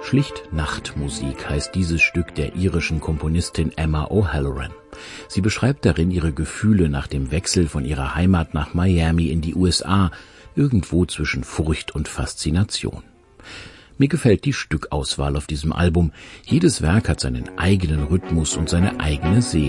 Schlicht Nachtmusik heißt dieses Stück der irischen Komponistin Emma O'Halloran. Sie beschreibt darin ihre Gefühle nach dem Wechsel von ihrer Heimat nach Miami in die USA, irgendwo zwischen Furcht und Faszination. Mir gefällt die Stückauswahl auf diesem Album. Jedes Werk hat seinen eigenen Rhythmus und seine eigene Seele.